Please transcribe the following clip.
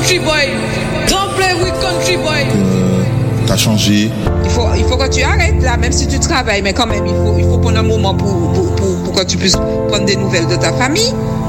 country boy. Don't play with country boy. T'as changé. Il faut que tu arrêtes là, même si tu travailles, mais quand même, il faut prendre un moment pour que tu puisses prendre des nouvelles de ta famille.